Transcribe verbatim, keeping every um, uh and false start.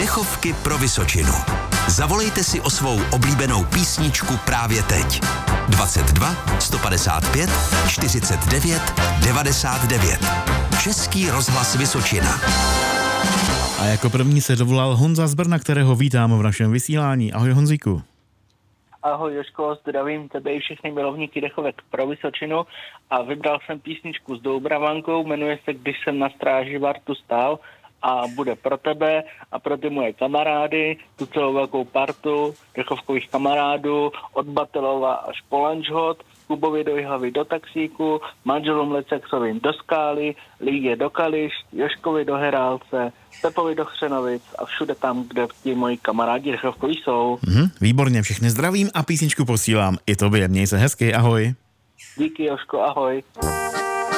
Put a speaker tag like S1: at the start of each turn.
S1: Dechovky pro Vysočinu. Zavolejte si o svou oblíbenou písničku právě teď. dvacet dva sto padesát pět čtyřicet devět devadesát devět. Český rozhlas Vysočina.
S2: A jako první se dovolal Honza z Brna, kterého vítám v našem vysílání. Ahoj Honzíku.
S3: Ahoj Jožko, zdravím tebe i všechny milovníky dechovek pro Vysočinu a vybral jsem písničku s Doubravankou, jmenuje se Když jsem na stráži vartu stál a bude pro tebe a pro ty moje kamarády, tu celou velkou partu dechovkových kamarádů, od Batelova až po Lanžhot, Kubovi do Jihlavy do taxíku, manželům Lecexovým do Skály, Líge do Kališ, Jožkovi do Herálce, Pepovi do Chřenovic a všude tam, kde ti moji kamarádi dechovkoví jsou.
S2: Mhm, výborně, všechny zdravím a písničku posílám i tobě. Měj se hezky, ahoj.
S3: Díky Jožko, ahoj.